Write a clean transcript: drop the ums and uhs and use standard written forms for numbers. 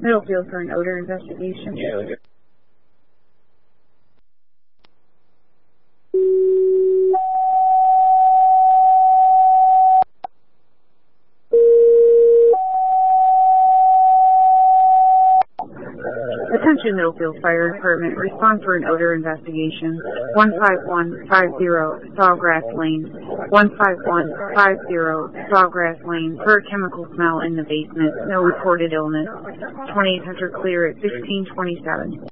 Middlefield for an odor investigation. Yeah, okay. Attention Middlefield Fire Department, respond for an odor investigation. 15150 Sawgrass Lane. 15150 Sawgrass Lane for a chemical smell in the basement. No reported illness. 2800 clear at 1527.